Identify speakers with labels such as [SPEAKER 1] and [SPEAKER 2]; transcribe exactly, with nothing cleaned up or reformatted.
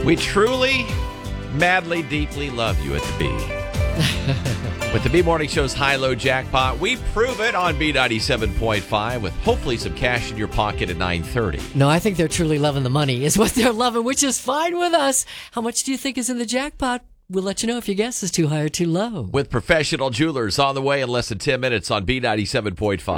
[SPEAKER 1] We truly, madly, deeply love you at the B. With the B Morning Show's high-low jackpot, we prove it on B ninety-seven point five with hopefully some cash in your pocket at nine thirty.
[SPEAKER 2] No, I think they're truly loving the money is what they're loving, which is fine with us. How much do you think is in the jackpot? We'll let you know if your guess is too high or too low.
[SPEAKER 1] With Professional Jewelers on the way in less than ten minutes on B ninety-seven point five.